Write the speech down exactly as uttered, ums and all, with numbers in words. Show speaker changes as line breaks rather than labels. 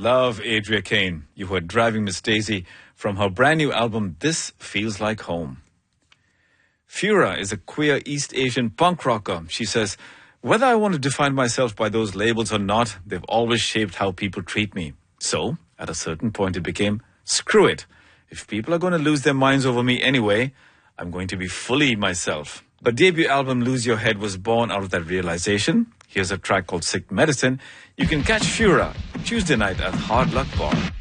love Adria Kane. You heard Driving Miss Daisy from her brand new album, This Feels Like Home. Fura is a queer East Asian punk rocker. She says, whether I want to define myself by those labels or not, they've always shaped how people treat me. So, at a certain point it became, screw it. If people are going to lose their minds over me anyway, I'm going to be fully myself. Her debut album, Lose Your Head, was born out of that realization. Here's a track called Sick Medicine. You can catch Fura Tuesday night at Hard Luck Bar.